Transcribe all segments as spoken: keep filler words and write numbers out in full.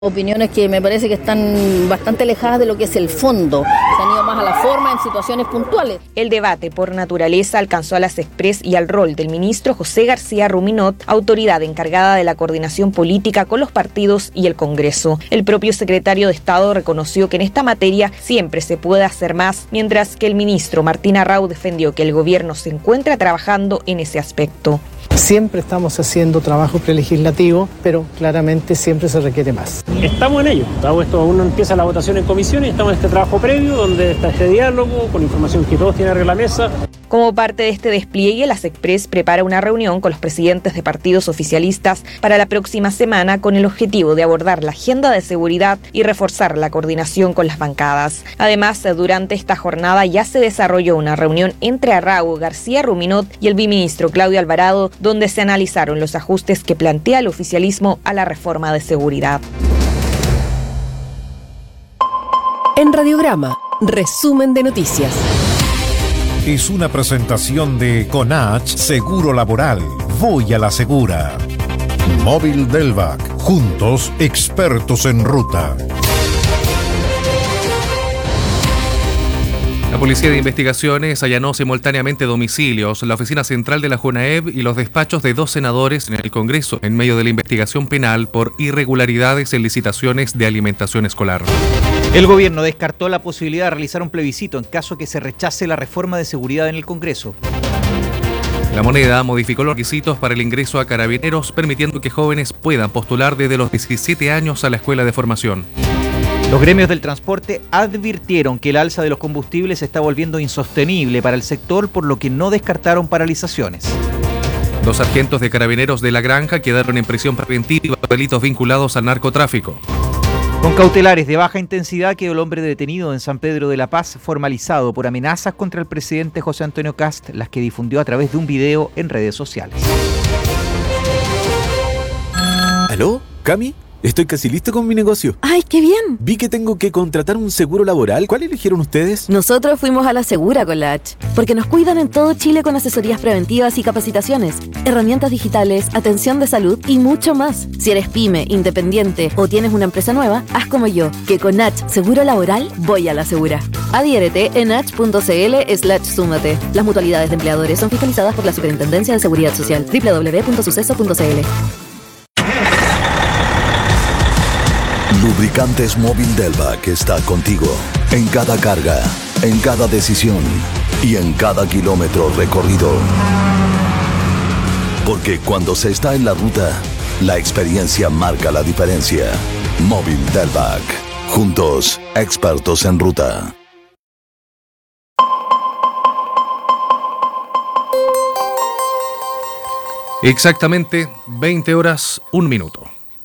Opiniones que me parece que están bastante alejadas de lo que es el fondo. Se han ido más a la forma en situaciones puntuales. El debate por naturaleza alcanzó a las Express y al rol del ministro José García Ruminot, autoridad encargada de la coordinación política con los partidos y el Congreso. El propio secretario de Estado reconoció que en esta materia siempre se puede hacer más, mientras que el ministro Martín Arrau defendió que el gobierno se encuentra trabajando en ese aspecto. Siempre estamos haciendo trabajo prelegislativo, pero claramente siempre se requiere más. Estamos en ello. Esto aún no empieza la votación en comisiones, estamos en este trabajo previo donde está este diálogo con información que todos tienen arriba de la mesa. Como parte de este despliegue, la Express prepara una reunión con los presidentes de partidos oficialistas para la próxima semana con el objetivo de abordar la agenda de seguridad y reforzar la coordinación con las bancadas. Además, durante esta jornada ya se desarrolló una reunión entre Arrau, García Ruminot y el viceministro Claudio Alvarado, donde se analizaron los ajustes que plantea el oficialismo a la reforma de seguridad. En Radiograma, resumen de noticias. Es una presentación de Conach Seguro Laboral. Voy a la segura. Móvil Delvac. Juntos, expertos en ruta. La Policía de Investigaciones allanó simultáneamente domicilios, la oficina central de la JUNAEB y los despachos de dos senadores en el Congreso, en medio de la investigación penal por irregularidades en licitaciones de alimentación escolar. El gobierno descartó la posibilidad de realizar un plebiscito en caso que se rechace la reforma de seguridad en el Congreso. La Moneda modificó los requisitos para el ingreso a Carabineros, permitiendo que jóvenes puedan postular desde los diecisiete años a la escuela de formación. Los gremios del transporte advirtieron que el alza de los combustibles se está volviendo insostenible para el sector, por lo que no descartaron paralizaciones. Dos sargentos de Carabineros de La Granja quedaron en prisión preventiva por delitos vinculados al narcotráfico. Con cautelares de baja intensidad quedó el hombre detenido en San Pedro de la Paz, formalizado por amenazas contra el presidente José Antonio Kast, las que difundió a través de un video en redes sociales. ¿Aló? ¿Cami? Estoy casi listo con mi negocio. ¡Ay, qué bien! Vi que tengo que contratar un seguro laboral. ¿Cuál eligieron ustedes? Nosotros fuimos a la Segura con la H, porque nos cuidan en todo Chile con asesorías preventivas y capacitaciones, herramientas digitales, atención de salud y mucho más. Si eres pyme, independiente o tienes una empresa nueva, haz como yo, que con H Seguro Laboral voy a la Segura. Adhiérete en h.cl slash súmate. Las mutualidades de empleadores son fiscalizadas por la Superintendencia de Seguridad Social. doble u doble u doble u punto suceso punto c l. Lubricantes Móvil Delvac está contigo en cada carga, en cada decisión y en cada kilómetro recorrido. Porque cuando se está en la ruta, la experiencia marca la diferencia. Móvil Delvac. Juntos, expertos en ruta. Exactamente veinte horas, un minuto.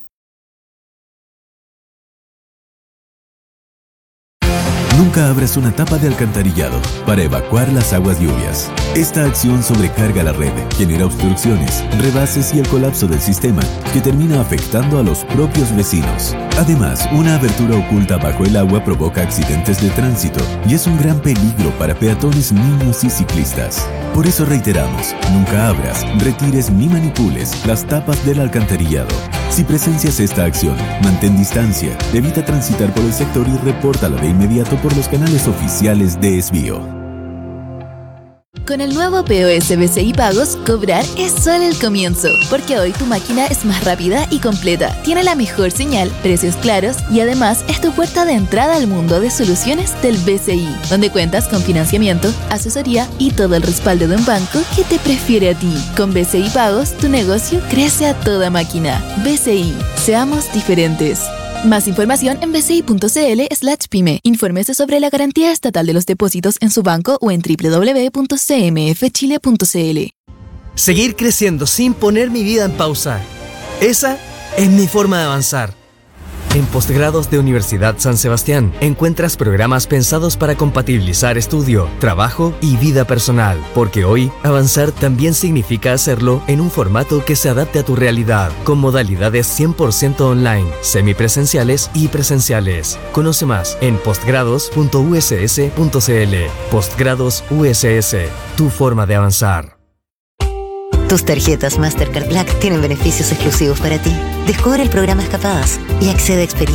Nunca abras una tapa de alcantarillado para evacuar las aguas lluvias. Esta acción sobrecarga la red, genera obstrucciones, rebases y el colapso del sistema, que termina afectando a los propios vecinos. Además, una abertura oculta bajo el agua provoca accidentes de tránsito y es un gran peligro para peatones, niños y ciclistas. Por eso reiteramos, nunca abras, retires ni manipules las tapas del alcantarillado. Si presencias esta acción, mantén distancia, evita transitar por el sector y repórtala de inmediato por los canales oficiales de Esbio. Con el nuevo P O S B C I Pagos, cobrar es solo el comienzo, porque hoy tu máquina es más rápida y completa, tiene la mejor señal, precios claros y además es tu puerta de entrada al mundo de soluciones del B C I, donde cuentas con financiamiento, asesoría y todo el respaldo de un banco que te prefiere a ti. Con B C I Pagos, tu negocio crece a toda máquina. B C I, seamos diferentes. Más información en bci.cl slash pyme. Infórmese sobre la garantía estatal de los depósitos en su banco o en doble u doble u doble u punto c m f chile punto c l. Seguir creciendo sin poner mi vida en pausa. Esa es mi forma de avanzar. En Postgrados de Universidad San Sebastián encuentras programas pensados para compatibilizar estudio, trabajo y vida personal, porque hoy avanzar también significa hacerlo en un formato que se adapte a tu realidad, con modalidades cien por ciento online, semipresenciales y presenciales. Conoce más en postgrados punto u s s punto c l. Postgrados U S S, tu forma de avanzar. Tus tarjetas Mastercard Black tienen beneficios exclusivos para ti. Descubre el programa Escapadas y accede a experiencias